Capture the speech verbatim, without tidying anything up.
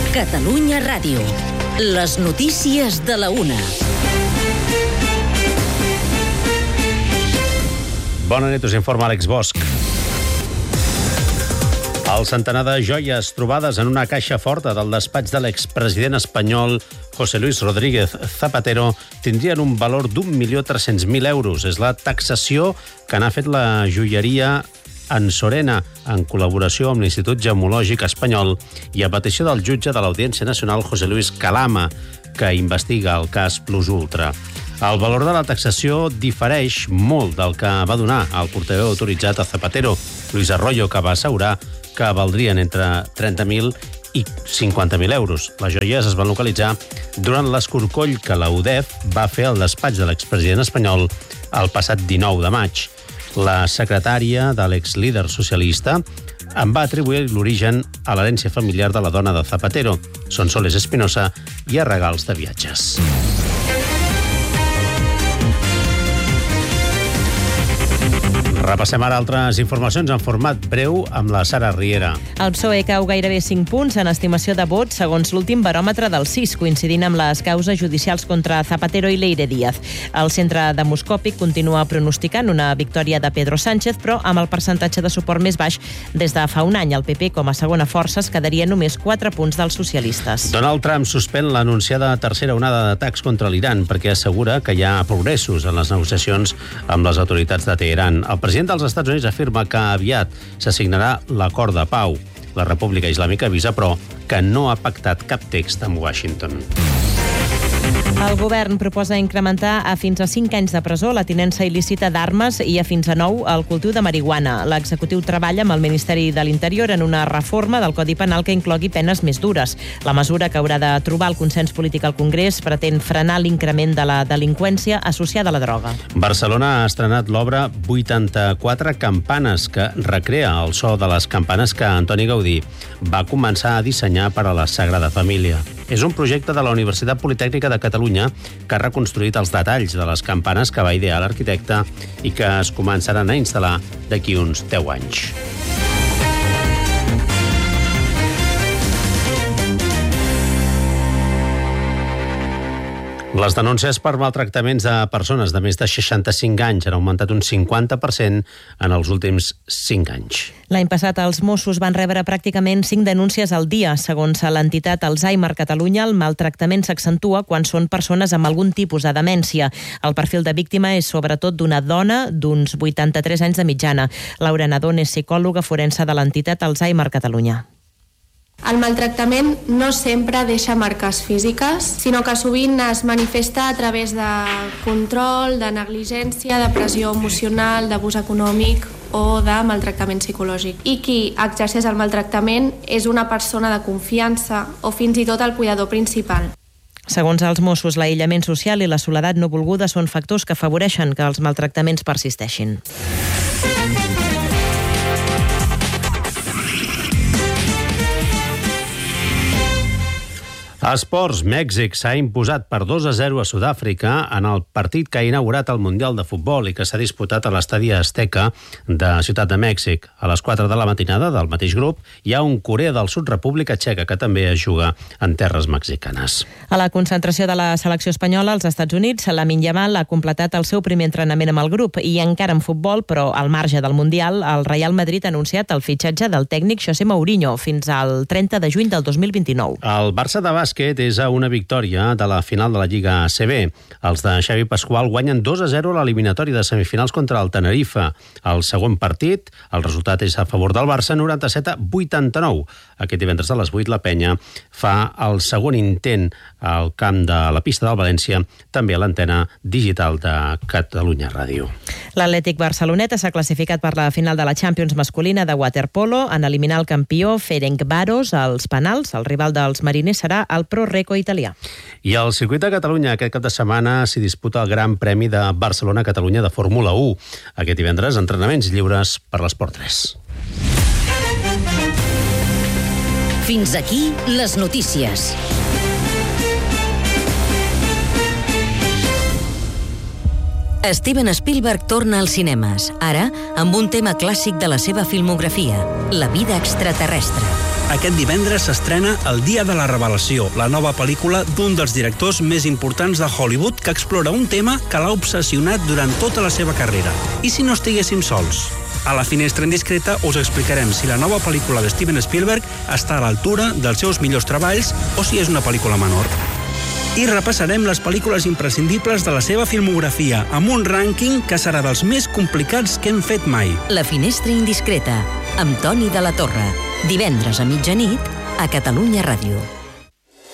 Catalunya Ràdio. Les notícies de la una. Bona nit, us informa Àlex Bosch. El centenar de joies trobades en una caixa forta del despatx de l'expresident espanyol José Luis Rodríguez Zapatero tindrien un valor d'un milió tres-cents mil euros. És la taxació que n'ha fet la joieria Ansorena, en col·laboració amb l'Institut Gemològic Espanyol i a petició del jutge de l'Audiència Nacional José Luis Calama, que investiga el cas Plus Ultra. El valor de la taxació difereix molt del que va donar el portaveu autoritzat a Zapatero, Luis Arroyo, que va assegurar que valdrien entre trenta mil i cinquanta mil euros. Les joies es van localitzar durant l'escorcoll que la U D E F va fer al despatx de l'expresident espanyol el passat dinou de maig. La secretària de l'exlíder socialista en va atribuir l'origen a l'herència familiar de la dona de Zapatero, Sonsoles Espinosa, i a regals de viatges. Repassem ara altres informacions en format breu amb la Sara Riera. El P S O E cau gairebé cinc punts en estimació de vots segons l'últim baròmetre del C I S, coincidint amb les causes judicials contra Zapatero i Leire Díaz. El centre demoscòpic continua pronosticant una victòria de Pedro Sánchez, però amb el percentatge de suport més baix des de fa un any. El P P, com a segona força, es quedaria només quatre punts dels socialistes. Donald Trump suspèn l'anunciada tercera onada d'atacs contra l'Iran perquè assegura que hi ha progressos en les negociacions amb les autoritats de Teheran. El president dels Estats Units afirma que aviat s'assignarà l'acord de pau. La República Islàmica avisa, però, que no ha pactat cap text amb Washington. El govern proposa incrementar a fins a cinc anys de presó la tinença il·lícita d'armes i a fins a nou el cultiu de marihuana. L'executiu treballa amb el Ministeri de l'Interior en una reforma del Codi Penal que inclogui penes més dures. La mesura, que haurà de trobar el consens polític al Congrés, pretén frenar l'increment de la delinqüència associada a la droga. Barcelona ha estrenat l'obra vuitanta-quatre campanes, que recrea el so de les campanes que Antoni Gaudí va començar a dissenyar per a la Sagrada Família. És un projecte de la Universitat Politècnica de Catalunya que ha reconstruït els detalls de les campanes que va idear l'arquitecte i que es començaran a instal·lar d'aquí uns deu anys. Les denúncies per maltractaments de persones de més de seixanta-cinc anys han augmentat un cinquanta per cent en els últims cinc anys. L'any passat els Mossos van rebre pràcticament cinc denúncies al dia. Segons l'entitat Alzheimer Catalunya, el maltractament s'accentua quan són persones amb algun tipus de demència. El perfil de víctima és sobretot d'una dona d'uns vuitanta-tres anys de mitjana. Laura Nadón és psicòloga forense de l'entitat Alzheimer Catalunya. El maltractament no sempre deixa marques físiques, sinó que sovint es manifesta a través de control, de negligència, de pressió emocional, d'abús econòmic o de maltractament psicològic. I qui exerceix el maltractament és una persona de confiança o fins i tot el cuidador principal. Segons els Mossos, l'aïllament social i la soledat no volguda són factors que afavoreixen que els maltractaments persisteixin. A esports, Mèxic s'ha imposat per dos a zero a Sud-àfrica en el partit que ha inaugurat el Mundial de Futbol i que s'ha disputat a l'estadi Azteca de Ciutat de Mèxic. A les quatre de la matinada del mateix grup hi ha un Corea del Sud, República Txeca, que també es juga en terres mexicanes. A la concentració de la selecció espanyola als Estats Units, Lamine Yamal ha completat el seu primer entrenament amb el grup i encara en futbol, però al marge del Mundial, el Real Madrid ha anunciat el fitxatge del tècnic José Mourinho fins al trenta de juny del dos mil vint-i-nou. El Barça de bàsquet és a una victòria de la final de la Lliga A C B. Els de Xavi Pasqual guanyen dos a zero l'eliminatori de semifinals contra el Tenerife. El segon partit, el resultat és a favor del Barça, noranta-set a vuitanta-nou. Aquest divendres a les vuit la Penya fa el segon intent al camp de la pista del València, també a l'antena digital de Catalunya Ràdio. L'Atlètic Barceloneta s'ha classificat per la final de la Champions masculina de waterpolo en eliminar el campió Ferencváros als penals. El rival dels mariners serà el Pro Reco italià. I al circuit de Catalunya aquest cap de setmana s'hi disputa el Gran Premi de Barcelona-Catalunya de Fórmula u. Aquest divendres, entrenaments lliures per l'Esport tres. Fins aquí les notícies. Catalunya Steven Spielberg torna als cinemes, ara amb un tema clàssic de la seva filmografia, la vida extraterrestre. Aquest divendres s'estrena El dia de la revelació, la nova pel·lícula d'un dels directors més importants de Hollywood que explora un tema que l'ha obsessionat durant tota la seva carrera. I si no estiguéssim sols? A la Finestra Indiscreta us explicarem si la nova pel·lícula de Steven Spielberg està a l'altura dels seus millors treballs o si és una pel·lícula menor. I repassarem les pel·lícules imprescindibles de la seva filmografia amb un rànquing que serà dels més complicats que hem fet mai. La Finestra Indiscreta, amb Toni de la Torre. Divendres a mitjanit a Catalunya Ràdio.